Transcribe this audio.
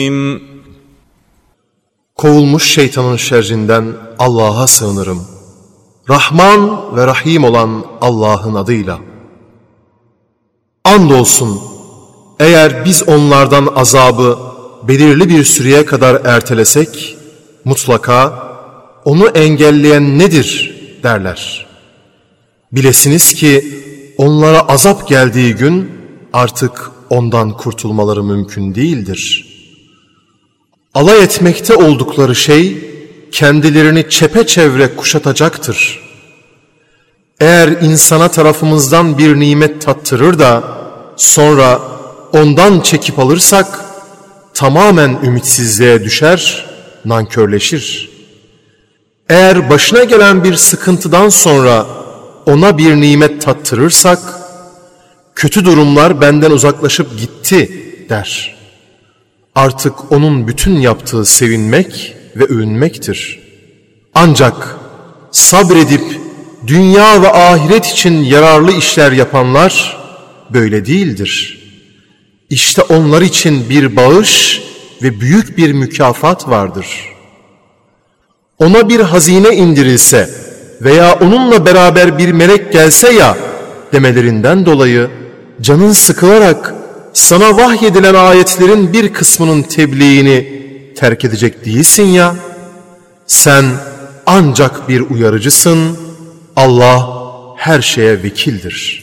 Kovulmuş şeytanın şerrinden Allah'a sığınırım. Rahman ve Rahim olan Allah'ın adıyla. Andolsun, eğer biz onlardan azabı belirli bir süreye kadar ertelesek, mutlaka onu engelleyen nedir derler. Bilesiniz ki onlara azap geldiği gün artık ondan kurtulmaları mümkün değildir. Alay etmekte oldukları şey kendilerini çepeçevre kuşatacaktır. Eğer insana tarafımızdan bir nimet tattırır da sonra ondan çekip alırsak tamamen ümitsizliğe düşer, nankörleşir. Eğer başına gelen bir sıkıntıdan sonra ona bir nimet tattırırsak kötü durumlar benden uzaklaşıp gitti der. Artık onun bütün yaptığı sevinmek ve övünmektir. Ancak sabredip dünya ve ahiret için yararlı işler yapanlar böyle değildir. İşte onlar için bir bağış ve büyük bir mükafat vardır. Ona bir hazine indirilse veya onunla beraber bir melek gelse ya demelerinden dolayı canın sıkılarak sana vahyedilen ayetlerin bir kısmının tebliğini terk edecek değilsin ya, sen ancak bir uyarıcısın, Allah her şeye vekildir.